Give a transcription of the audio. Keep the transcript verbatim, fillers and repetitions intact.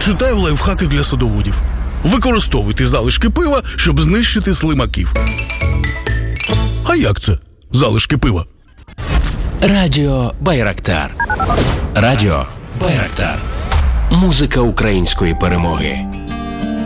Читаю лайфхаки для садоводів. Використовуйте залишки пива, щоб знищити слимаків. А як це? Залишки пива. Радіо Байрактар. Радіо Байрактар. Музика української перемоги.